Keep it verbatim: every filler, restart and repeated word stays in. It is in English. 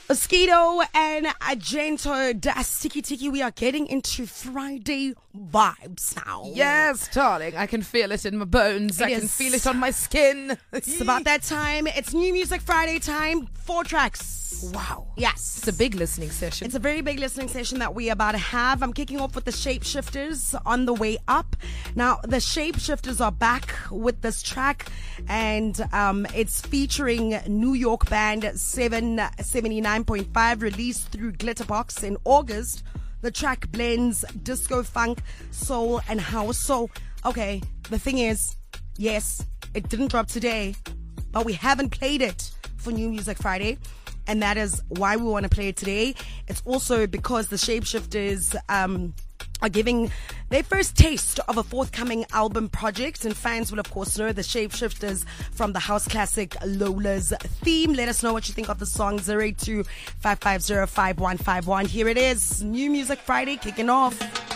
Mosquito and Agento Das Tiki Tiki. We are getting into Friday vibes now. Yes, darling. I can feel it in my bones. It I can is. feel it on my skin. It's about that time. It's New Music Friday time. Four tracks. Wow. Yes. It's a big listening session. It's a very big listening session that we are about to have. I'm kicking off with the Shapeshifters on the way up. Now, the Shapeshifters are back with this track, and um, it's featuring New York band seven seventy-nine point five, released through Glitterbox in August. The track blends disco, funk, soul, and house. So, okay, the thing is, yes, it didn't drop today, but we haven't played it for New Music Friday. And that is why we want to play it today. It's also because the Shapeshifters um, are giving their first taste of a forthcoming album project. And fans will, of course, know the Shapeshifters from the house classic Lola's Theme. Let us know what you think of the song. zero eight two, five five zero, five one five one. Here it is. New Music Friday kicking off.